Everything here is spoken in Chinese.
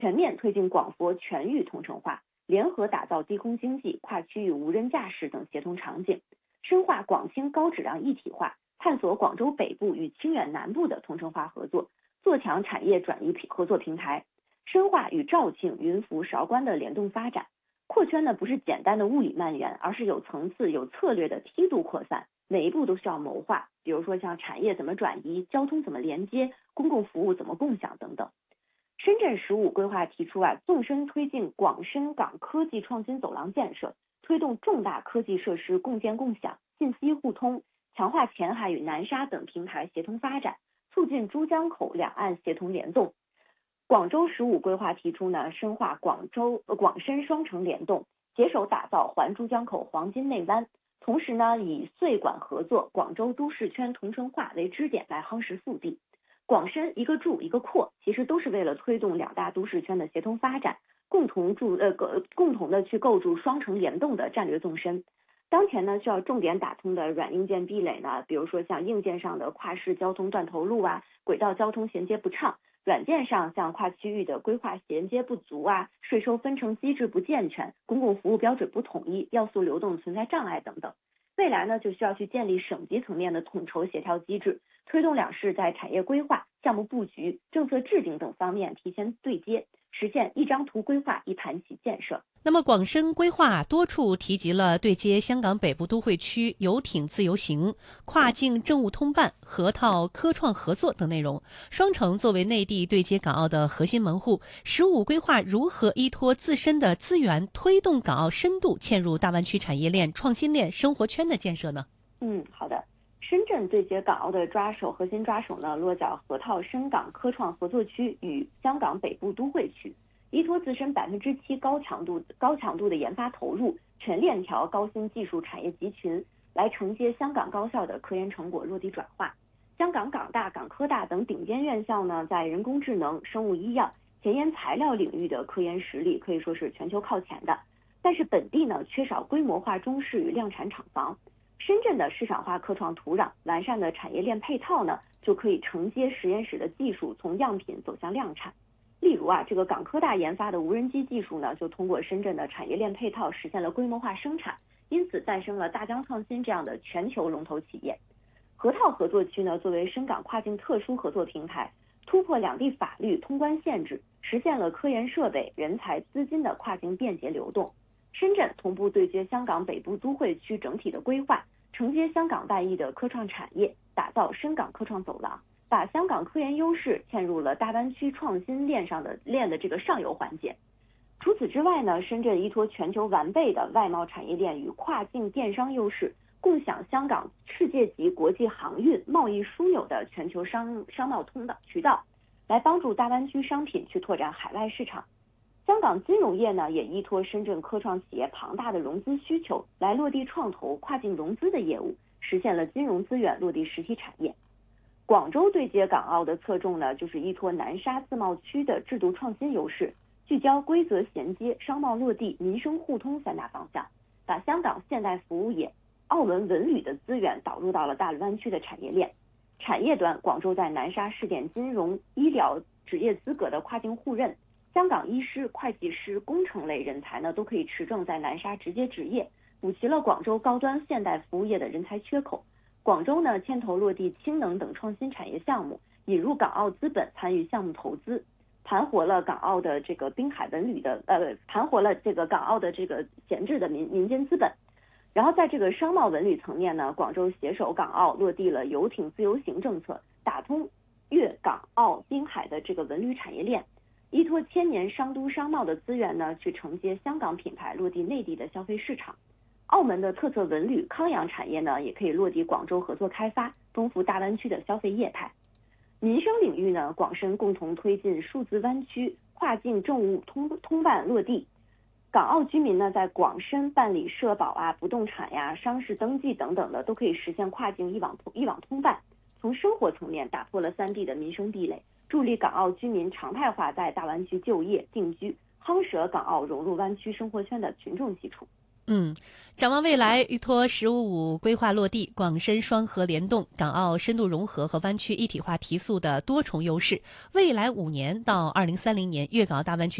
全面推进广佛全域同城化，联合打造低空经济、跨区域无人驾驶等协同场景，深化广清高质量一体化，探索广州北部与清远南部的同城化合作，做强产业转移合作平台，深化与肇庆、云浮、韶关的联动发展。扩圈呢不是简单的物理蔓延，而是有层次、有策略的梯度扩散，每一步都需要谋划。比如说像产业怎么转移、交通怎么连接、公共服务怎么共享等等。深圳15规划提出纵深推进广深港科技创新走廊建设，推动重大科技设施共建共享、信息互通，强化前海与南沙等平台协同发展，促进珠江口两岸协同联动。广州15规划提出呢，深化广深双城联动，携手打造环珠江口黄金内湾。同时呢，以穗莞合作、广州都市圈同城化为支点来夯实腹地。广深一个筑一个扩，其实都是为了推动两大都市圈的协同发展，共同的去构筑双城联动的战略纵深。当前呢，需要重点打通的软硬件壁垒呢，比如说像硬件上的跨市交通断头路轨道交通衔接不畅；软件上像跨区域的规划衔接不足税收分成机制不健全、公共服务标准不统一、要素流动存在障碍等等。未来呢，就需要去建立省级层面的统筹协调机制，推动两市在产业规划、项目布局、政策制定等方面提前对接，实现一张图规划、一盘棋建设。 那么广深规划多处提及了对接香港北部都会区游艇自由行、跨境政务通办、河套科创合作等内容。双城作为内地对接港澳的核心门户，15规划如何依托自身的资源，推动港澳深度嵌入大湾区产业链、创新链、生活圈的建设呢？ 好的。深圳对接港澳的核心抓手呢，落脚河套深港科创合作区与香港北部都会区，依托自身7%高强度的研发投入，全链条高新技术产业集群，来承接香港高校的科研成果落地转化。香港港大、港科大等顶尖院校呢，在人工智能、生物医药、前沿材料领域的科研实力可以说是全球靠前的，但是本地呢缺少规模化中试与量产厂房。深圳的市场化科创土壤、完善的产业链配套呢，就可以承接实验室的技术从样品走向量产。例如这个港科大研发的无人机技术呢，就通过深圳的产业链配套实现了规模化生产，因此诞生了大疆创新这样的全球龙头企业。河套合作区呢，作为深港跨境特殊合作平台，突破两地法律通关限制，实现了科研设备、人才、资金的跨境便捷流动。深圳同步对接香港北部都会区整体的规划，承接香港外溢的科创产业，打造深港科创走廊，把香港科研优势嵌入了大湾区创新链的这个上游环节。除此之外呢，深圳依托全球完备的外贸产业链与跨境电商优势，共享香港世界级国际航运贸易枢纽的全球商贸渠道，来帮助大湾区商品去拓展海外市场。香港金融业呢，也依托深圳科创企业庞大的融资需求，来落地创投跨境融资的业务，实现了金融资源落地实体产业。广州对接港澳的侧重呢，就是依托南沙自贸区的制度创新优势，聚焦规则衔接、商贸落地、民生互通3大方向，把香港现代服务业、澳门文旅的资源导入到了大湾区的产业链。产业端，广州在南沙试点金融、医疗职业资格的跨境互认，香港医师、会计师、工程类人才呢，都可以持证在南沙直接执业，补齐了广州高端现代服务业的人才缺口。广州呢，牵头落地氢能等创新产业项目，引入港澳资本参与项目投资，盘活了港澳的这个滨海文旅的盘活了这个港澳的这个闲置的民间资本。然后在这个商贸文旅层面呢，广州携手港澳落地了游艇自由行政策，打通粤港澳滨海的这个文旅产业链，依托千年商都商贸的资源呢，去承接香港品牌落地内地的消费市场。澳门的特色文旅康养产业呢，也可以落地广州合作开发，丰富大湾区的消费业态。民生领域呢，广深共同推进数字湾区跨境政务通办落地。港澳居民呢，在广深办理社保不动产商事登记等等的，都可以实现跨境一网通办。从生活层面打破了3地的民生壁垒，助力港澳居民常态化在大湾区就业定居，夯实港澳融入湾区生活圈的群众基础。 展望未来，依托“十五五”规划落地、广深双河联动、港澳深度融合和湾区一体化提速的多重优势，未来5年到2030年，粤港澳大湾区